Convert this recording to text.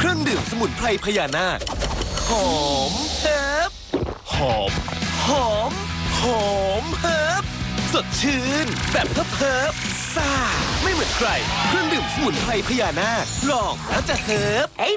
รื่องดื่มสมุนไพรพญานาคหอมเฮิบหอมหอมหอมเฮิบสดชื่นแบบเฮิบซ่าไม่เหมือนใครเครื่องดื่มสมุนไพรพญานาคลองแล้วจะเฮิบ